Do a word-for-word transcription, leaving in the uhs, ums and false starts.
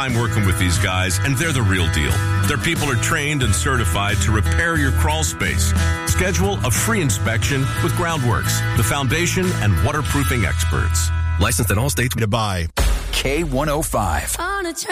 time working with these guys, and they're the real deal. Their people are trained and certified to repair your crawl space. Schedule a free inspection with Groundworks, the foundation and waterproofing experts. Licensed in all states. To buy K one oh five. On a